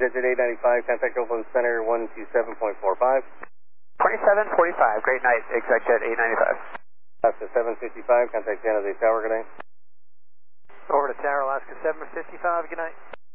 Desert 895, contact Oakland Center 127.45. 2745, great night, ExactJet 895. Alaska 755, contact San Jose Tower, good night. Over to Tower, Alaska 755, good night.